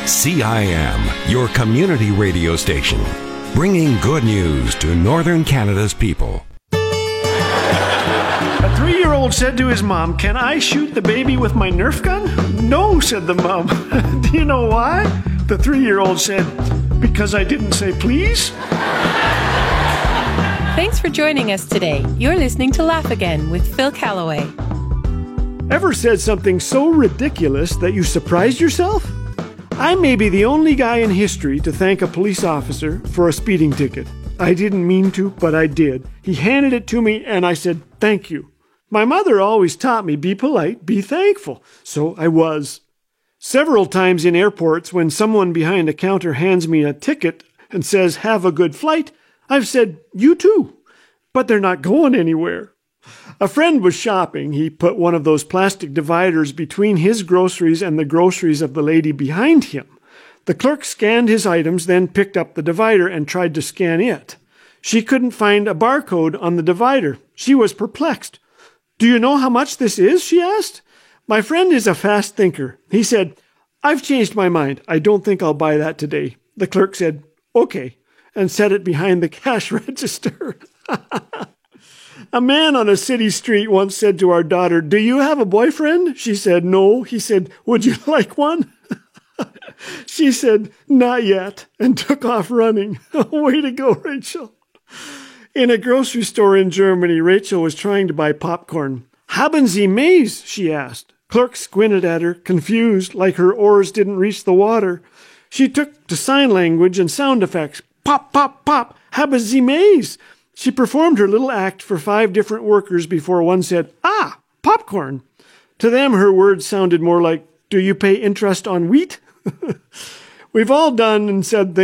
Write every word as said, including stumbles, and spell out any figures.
C I M, your community radio station, bringing good news to Northern Canada's people. A three-year-old said to his mom, "Can I shoot the baby with my Nerf gun?" "No," said the mom. "Do you know why?" The three-year-old said, "Because I didn't say please." Thanks for joining us today. You're listening to Laugh Again with Phil Callaway. Ever said something so ridiculous that you surprised yourself? I may be the only guy in history to thank a police officer for a speeding ticket. I didn't mean to, but I did. He handed it to me and I said, "Thank you." My mother always taught me, be polite, be thankful. So I was. Several times in airports, when someone behind a counter hands me a ticket and says, "Have a good flight," I've said, "You too." But they're not going anywhere. A friend was shopping. He put one of those plastic dividers between his groceries and the groceries of the lady behind him. The clerk scanned his items, then picked up the divider and tried to scan it. She couldn't find a barcode on the divider. She was perplexed. "Do you know how much this is?" she asked. My friend is a fast thinker. He said, "I've changed my mind. I don't think I'll buy that today." The clerk said, "Okay," and set it behind the cash register. A man on a city street once said to our daughter, "Do you have a boyfriend?" She said, "No." He said, "Would you like one?" She said, "Not yet," and took off running. Way to go, Rachel. In a grocery store in Germany, Rachel was trying to buy popcorn. "Haben Sie Mais?" she asked. Clerk squinted at her, confused, like her oars didn't reach the water. She took to sign language and sound effects. Pop, pop, pop. "Haben Sie Mais?" She performed her little act for five different workers before one said, "Ah, popcorn." To them, her words sounded more like, "Do you pay interest on wheat?" We've all done and said things